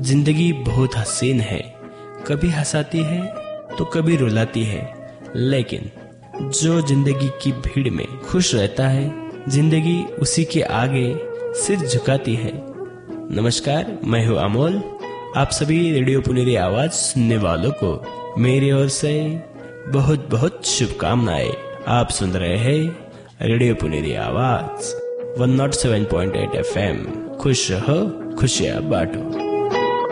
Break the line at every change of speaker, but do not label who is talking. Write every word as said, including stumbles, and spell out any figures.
जिंदगी बहुत हसीन है, कभी हंसाती है तो कभी रुलाती है, लेकिन जो जिंदगी की भीड़ में खुश रहता है, जिंदगी उसी के आगे सिर झुकाती है। नमस्कार, मैं हूँ अमोल। आप सभी रेडियो पुनेरी आवाज सुनने वालों को मेरी ओर से बहुत बहुत शुभकामनाएं। आप सुन रहे हैं रेडियो पुनेरी आवाज एक सौ सात पॉइंट आठ एफ एम। खुश रहो, खुशियाँ बांटो।